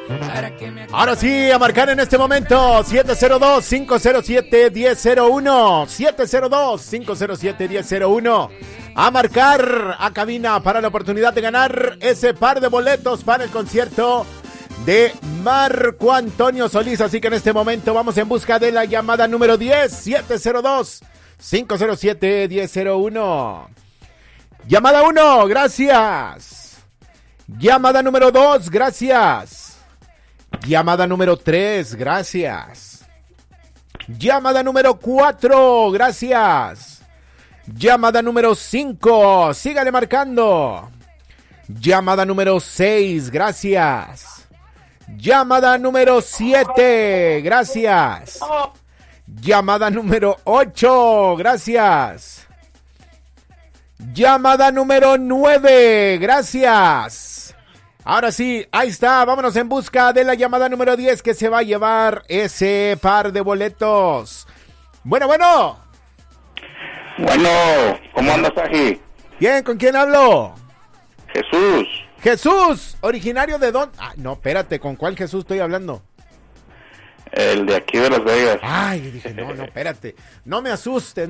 Ahora sí, a marcar en este momento 702-507-1001 702-507-1001. A marcar a cabina para la oportunidad de ganar ese par de boletos para el concierto de Marco Antonio Solís. Así que en este momento vamos en busca de la llamada número 10, 702-507-1001. Llamada 1, gracias. Llamada número 2, gracias. Llamada número 3, gracias. Llamada número 4, gracias. Llamada número 5, sígale marcando. Llamada número 6, gracias. Llamada número 7, gracias. Llamada número 8, gracias. Llamada número 9, gracias. Ahora sí, ahí está, vámonos en busca de la llamada número 10 que se va a llevar ese par de boletos. Bueno. Bueno, ¿cómo andas, Aji? Bien, ¿con quién hablo? Jesús. Jesús, originario de dónde. Ah, no, espérate, ¿con cuál Jesús estoy hablando? El de aquí de Las Vegas. Ay, dije, no, espérate. No me asustes.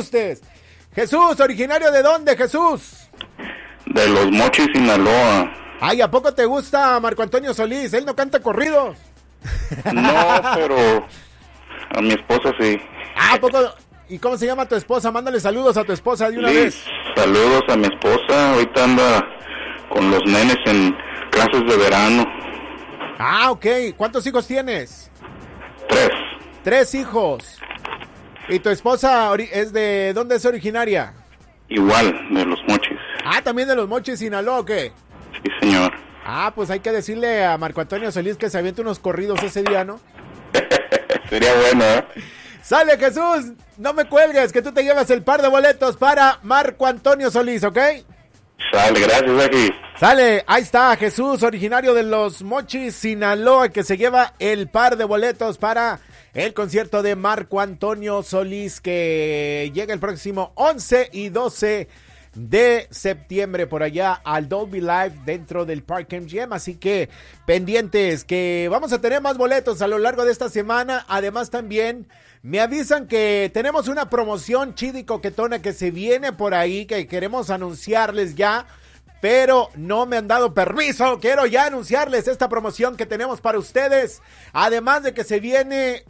Jesús, originario de dónde, Jesús? De Los Mochis, Sinaloa. Ay, ¿a poco te gusta Marco Antonio Solís? Él no canta corridos. No, pero a mi esposa sí. Ah, ¿a poco? ¿Y cómo se llama tu esposa? Mándale saludos a tu esposa de una vez. Saludos a mi esposa. Ahorita anda con los nenes en clases de verano. Ah, ok. ¿Cuántos hijos tienes? 3. 3 hijos. ¿Y tu esposa es de dónde es originaria? Igual, de Los Mochis. Ah, ¿también de Los Mochis, Sinaloa o qué? Sí, señor. Ah, pues hay que decirle a Marco Antonio Solís que se aviente unos corridos ese día, ¿no? Sería bueno, ¿eh? Sale, Jesús, no me cuelgues, que tú te llevas el par de boletos para Marco Antonio Solís, ¿ok? Sale, gracias, aquí. Sale, ahí está Jesús, originario de Los Mochis, Sinaloa, que se lleva el par de boletos para el concierto de Marco Antonio Solís, que llega el próximo 11 y 12 de septiembre por allá al Dolby Live dentro del Park MGM, así que pendientes que vamos a tener más boletos a lo largo de esta semana. Además también me avisan que tenemos una promoción chida y coquetona que se viene por ahí, que queremos anunciarles ya, pero no me han dado permiso. Quiero ya anunciarles esta promoción que tenemos para ustedes, además de que se viene...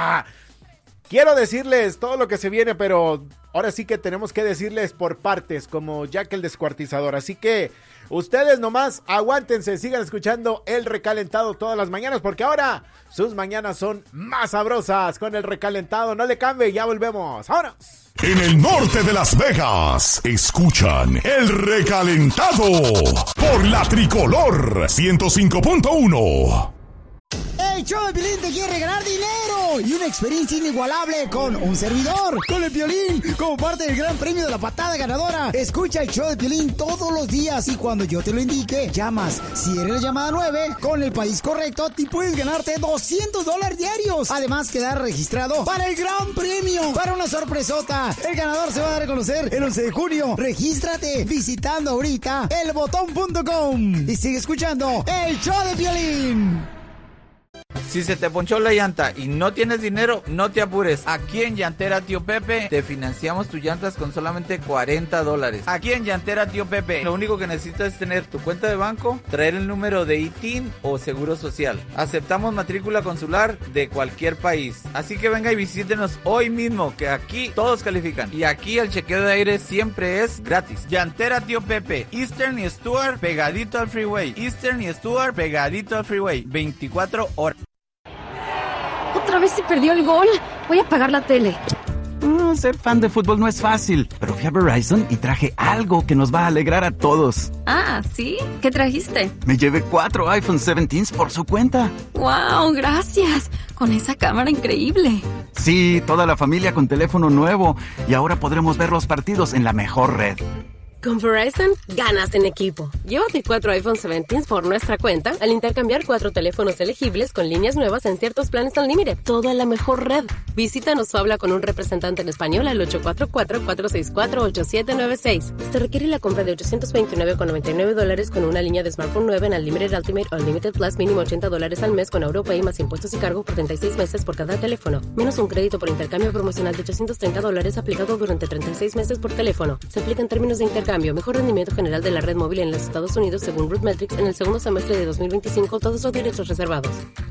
quiero decirles todo lo que se viene, pero ahora sí que tenemos que decirles por partes, como Jack el Descuartizador. Así que ustedes nomás aguántense, sigan escuchando El Recalentado todas las mañanas, porque ahora sus mañanas son más sabrosas con El Recalentado. No le cambie, ya volvemos. ¡Vámonos! En el norte de Las Vegas, escuchan El Recalentado por la Tricolor 105.1. El show de Piolín te quiere regalar dinero y una experiencia inigualable con un servidor, con el Piolín, como parte del gran premio de la patada ganadora. Escucha el show de Piolín todos los días y cuando yo te lo indique, llamas. Si eres la llamada 9, con el país correcto, te puedes ganarte $200 diarios. Además, quedar registrado para el gran premio, para una sorpresota. El ganador se va a dar a conocer el 11 de junio. Regístrate visitando ahorita elbotón.com y sigue escuchando el show de Piolín. Si se te ponchó la llanta y no tienes dinero, no te apures. Aquí en Llantera Tío Pepe te financiamos tus llantas con solamente $40. Aquí en Llantera Tío Pepe, lo único que necesitas es tener tu cuenta de banco, traer el número de ITIN o seguro social. Aceptamos matrícula consular de cualquier país. Así que venga y visítenos hoy mismo, que aquí todos califican. Y aquí el chequeo de aire siempre es gratis. Llantera Tío Pepe, Eastern y Stuart pegadito al freeway. Eastern y Stuart pegadito al freeway. 24 horas. Otra vez se perdió el gol. Voy a apagar la tele. Ser fan de fútbol no es fácil, pero fui a Verizon y traje algo que nos va a alegrar a todos. Ah, ¿sí? ¿Qué trajiste? Me llevé 4 iPhone 17s por su cuenta. ¡Wow! Gracias. Con esa cámara increíble. Sí, toda la familia con teléfono nuevo. Y ahora podremos ver los partidos en la mejor red. Con Verizon, ganas en equipo. Llévate 4 iPhone 17 por nuestra cuenta al intercambiar 4 teléfonos elegibles con líneas nuevas en ciertos planes al límite. Toda la mejor red. Visítanos o habla con un representante en español al 844-464-8796. Se requiere la compra de $829.99 con una línea de smartphone nueva en Unlimited Ultimate o Unlimited Plus, mínimo $80 al mes con AuroPay más impuestos y cargo por 36 meses por cada teléfono. Menos un crédito por intercambio promocional de $830 aplicado durante 36 meses por teléfono. Se aplica en términos de intercambio. Mejor rendimiento general de la red móvil en los Estados Unidos según RootMetrics en el segundo semestre de 2025. Todos los derechos reservados.